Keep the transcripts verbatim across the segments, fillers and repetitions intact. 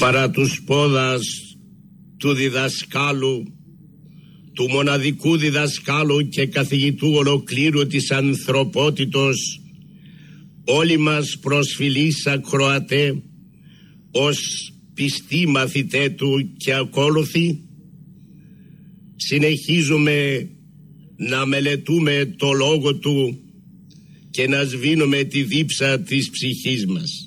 παρά τους πόδας του διδασκάλου, του μοναδικού διδασκάλου και καθηγητού ολοκλήρου της ανθρωπότητος, όλοι μας προσφυλείς ακροατέ, ως πιστοί μαθητέ του και ακόλουθοι, συνεχίζουμε να μελετούμε το λόγο του και να σβήνουμε τη δίψα της ψυχής μας.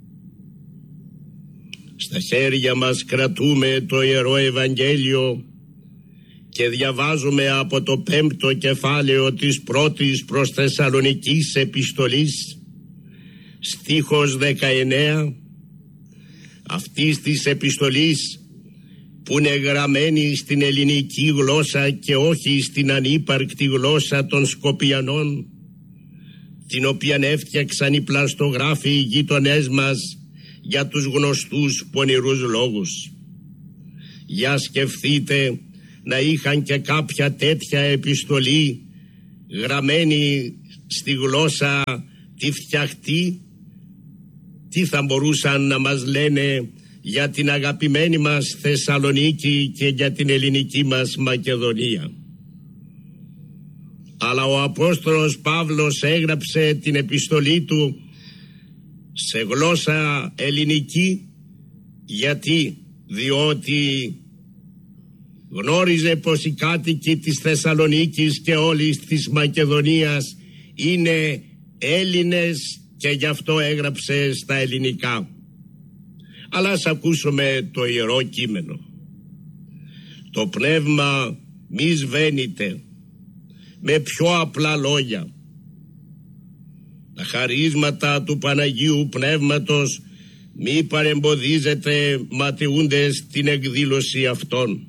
Στα χέρια μας κρατούμε το Ιερό Ευαγγέλιο και διαβάζουμε από το πέμπτο κεφάλαιο της πρώτης προς Θεσσαλονικής επιστολής, στίχος δεκαεννέα, αυτής της επιστολής που είναι γραμμένη στην ελληνική γλώσσα και όχι στην ανύπαρκτη γλώσσα των Σκοπιανών, την οποία έφτιαξαν οι πλαστογράφοι οι γείτονές μας για τους γνωστούς πονηρούς λόγους. Για σκεφτείτε να είχαν και κάποια τέτοια επιστολή γραμμένη στη γλώσσα τη φτιαχτή, τι θα μπορούσαν να μας λένε για την αγαπημένη μας Θεσσαλονίκη και για την ελληνική μας Μακεδονία. Αλλά ο Απόστολος Παύλος έγραψε την επιστολή του σε γλώσσα ελληνική, γιατί διότι γνώριζε πως οι κάτοικοι της Θεσσαλονίκης και όλης της Μακεδονίας είναι Έλληνες και γι' αυτό έγραψε στα ελληνικά. Αλλά ας ακούσουμε το Ιερό Κείμενο. Το πνεύμα μη σβαίνεται, με πιο απλά λόγια. Τα χαρίσματα του Παναγίου Πνεύματος μη παρεμποδίζεται ματαιούντες την εκδήλωση αυτών.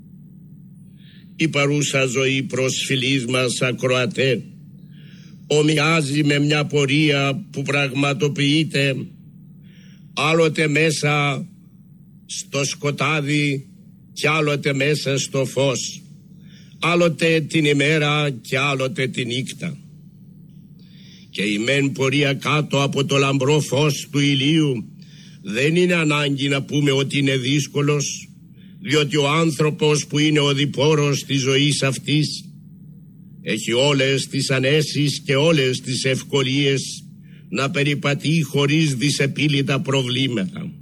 Η παρούσα ζωή προσφυλής μας ακροατέ ομοιάζει με μια πορεία που πραγματοποιείται άλλοτε μέσα στο σκοτάδι και άλλοτε μέσα στο φως, άλλοτε την ημέρα και άλλοτε τη νύχτα. Και η μεν πορεία κάτω από το λαμπρό φως του ηλίου δεν είναι ανάγκη να πούμε ότι είναι δύσκολος, διότι ο άνθρωπος που είναι ο διπόρος της ζωής αυτής έχει όλες τις ανέσεις και όλες τις ευκολίες να περιπατεί χωρίς δυσεπίλητα προβλήματα.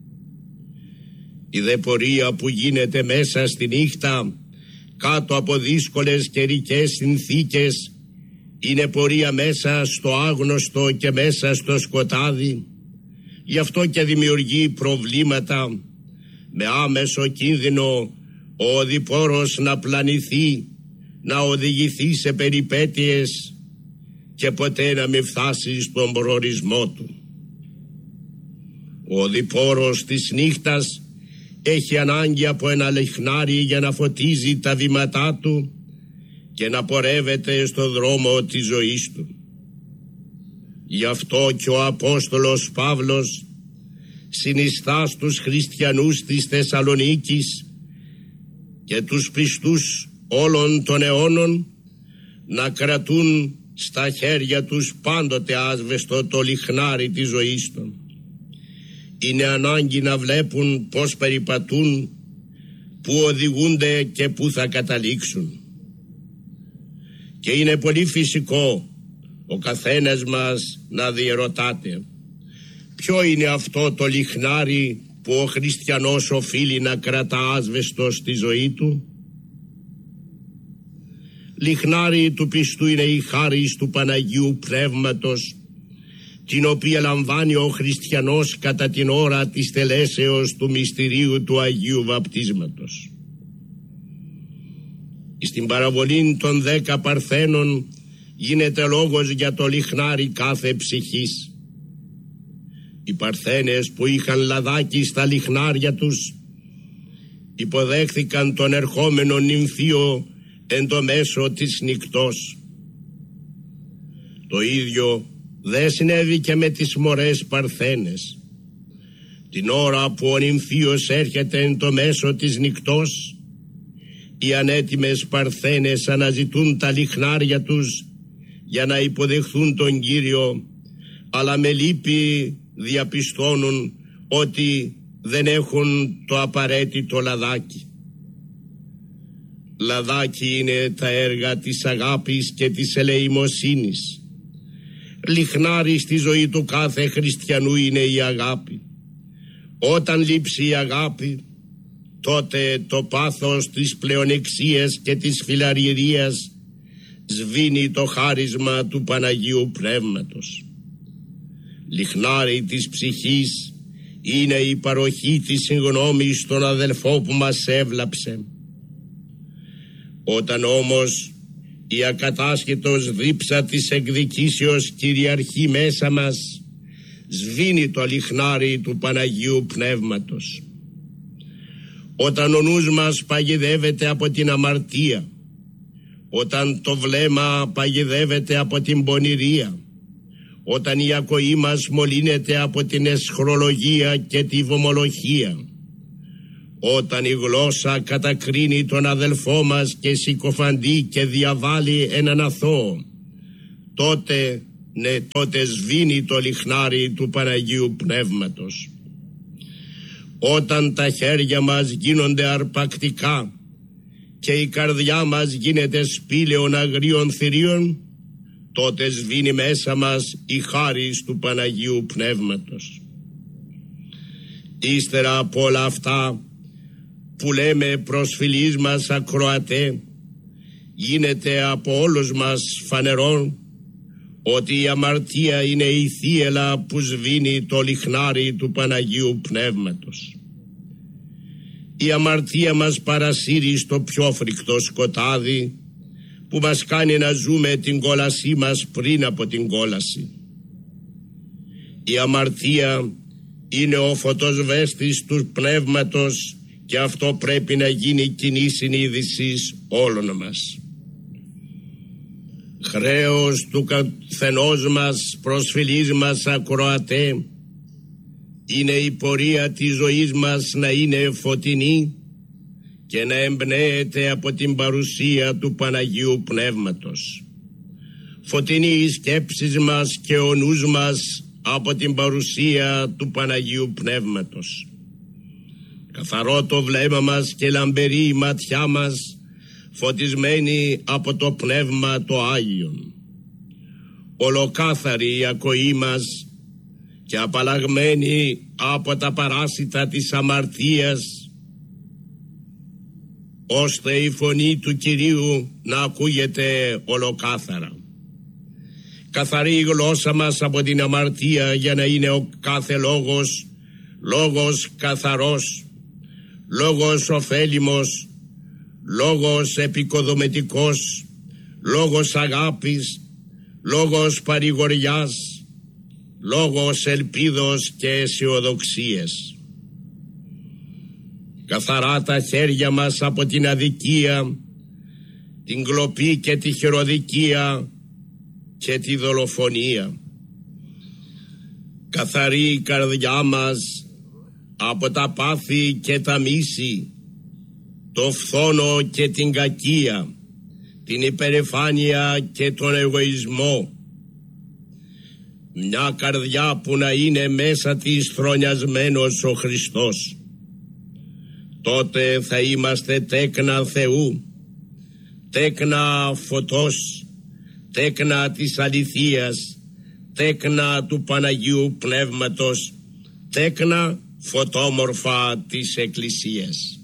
Η δε πορεία που γίνεται μέσα στη νύχτα κάτω από δύσκολες καιρικές συνθήκες είναι πορεία μέσα στο άγνωστο και μέσα στο σκοτάδι, γι' αυτό και δημιουργεί προβλήματα, με άμεσο κίνδυνο ο οδηπόρος να πλανηθεί, να οδηγηθεί σε περιπέτειες και ποτέ να μην φτάσει στον προορισμό του. Ο οδηπόρος της νύχτας έχει ανάγκη από ένα λιχνάρι για να φωτίζει τα βήματά του και να πορεύεται στο δρόμο της ζωής του. Γι' αυτό και ο Απόστολος Παύλος συνιστά στους χριστιανούς της Θεσσαλονίκης και τους πιστούς όλων των αιώνων να κρατούν στα χέρια τους πάντοτε άσβεστο το λιχνάρι της ζωής των. Είναι ανάγκη να βλέπουν πώς περιπατούν, πού οδηγούνται και πού θα καταλήξουν. Και είναι πολύ φυσικό ο καθένας μας να διερωτάται ποιο είναι αυτό το λιχνάρι που ο χριστιανός οφείλει να κρατά άσβεστο στη ζωή του. Λιχνάρι του πιστού είναι η χάρις του Παναγίου Πνεύματος, την οποία λαμβάνει ο χριστιανός κατά την ώρα της τελέσεως του μυστηρίου του Αγίου Βαπτίσματος. Στην παραβολή των δέκα παρθένων γίνεται λόγος για το λιχνάρι κάθε ψυχής. Οι παρθένες που είχαν λαδάκι στα λιχνάρια τους υποδέχθηκαν τον ερχόμενο νυμφίο εν το μέσο της νυκτός. Το ίδιο δεν συνέβη και με τις μωρές παρθένες. Την ώρα που ο νυμφίος έρχεται εν το μέσο της νυκτός, οι ανέτοιμες παρθένες αναζητούν τα λιχνάρια τους για να υποδεχθούν τον Κύριο, αλλά με λύπη διαπιστώνουν ότι δεν έχουν το απαραίτητο λαδάκι. Λαδάκι είναι τα έργα της αγάπης και της ελεημοσύνης. Λιχνάρι στη ζωή του κάθε χριστιανού είναι η αγάπη. Όταν λείψει η αγάπη, τότε το πάθος της πλεονεξίας και της φιλαριερίας σβήνει το χάρισμα του Παναγίου Πνεύματος. Λιχνάρι της ψυχής είναι η παροχή της συγγνώμης στον αδελφό που μας έβλαψε. Όταν όμως η ακατάσχετος δίψα της εκδικήσεως κυριαρχεί μέσα μας, σβήνει το λιχνάρι του Παναγίου Πνεύματος. Όταν ο νους μας παγιδεύεται από την αμαρτία, όταν το βλέμμα παγιδεύεται από την πονηρία, όταν η ακοή μας μολύνεται από την αισχρολογία και τη βομολοχία, όταν η γλώσσα κατακρίνει τον αδελφό μας και συκοφαντεί και διαβάλει έναν αθώο, τότε, ναι, τότε σβήνει το λιχνάρι του Παναγίου Πνεύματος. Όταν τα χέρια μας γίνονται αρπακτικά και η καρδιά μας γίνεται σπήλαιον αγρίων θηρίων, τότε σβήνει μέσα μας η χάρις του Παναγίου Πνεύματος. Ύστερα από όλα αυτά που λέμε προς φιλείς μας ακροατέ, γίνεται από όλους μας φανερόν ότι η αμαρτία είναι η θύελλα που σβήνει το λιχνάρι του Παναγίου Πνεύματος. Η αμαρτία μας παρασύρει στο πιο φρικτό σκοτάδι που μας κάνει να ζούμε την κόλασή μας πριν από την κόλαση. Η αμαρτία είναι ο φωτοσβέστης του πνεύματος και αυτό πρέπει να γίνει κοινή συνείδησης όλων μας. Χρέος του καθενός μας προς φιλείς μας ακροατέ είναι η πορεία της ζωής μας να είναι φωτεινή και να εμπνέεται από την παρουσία του Παναγίου Πνεύματος. Φωτεινή οι σκέψεις μας και ο νους μας από την παρουσία του Παναγίου Πνεύματος. Καθαρό το βλέμμα μας και λαμπερή η ματιά μας, φωτισμένη από το Πνεύμα το Άγιον. Ολοκάθαρη η ακοή μας και απαλλαγμένη από τα παράσιτα της αμαρτίας, ώστε η φωνή του Κυρίου να ακούγεται ολοκάθαρα. Καθαρή η γλώσσα μας από την αμαρτία για να είναι ο κάθε λόγος, λόγος καθαρός, λόγος ωφέλιμος, λόγος επικοδομητικός, λόγος αγάπης, λόγος παρηγοριάς, λόγος ελπίδος και αισιοδοξίας. Καθαρά τα χέρια μας από την αδικία, την κλοπή και τη χειροδικία και τη δολοφονία. Καθαρή η καρδιά μας από τα πάθη και τα μίση, το φθόνο και την κακία, την υπερηφάνεια και τον εγωισμό. Μια καρδιά που να είναι μέσα της θρονιασμένος ο Χριστός. Τότε θα είμαστε τέκνα Θεού, τέκνα φωτός, τέκνα της αληθείας, τέκνα του Παναγίου Πνεύματος, τέκνα φωτόμορφα της Εκκλησίας.